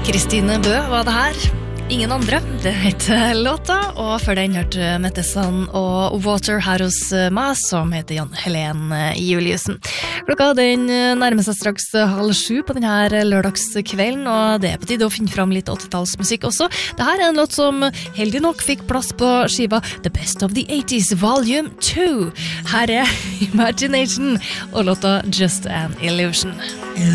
Kristine Bø var det her. Ingen andre, det heter låta, og før den hørte Mettesan og Water her hos meg, som heter Jan Helen Juliussen. Klokka den nærmer seg straks 6:30 på denne lørdagskvelden, og det på tide å finne fram litt 80-tallsmusikk også. Dette er en låt som heldig nok fikk plass på skiva The Best of the 80s Volume 2. Her er Imagination og låta Just an Illusion.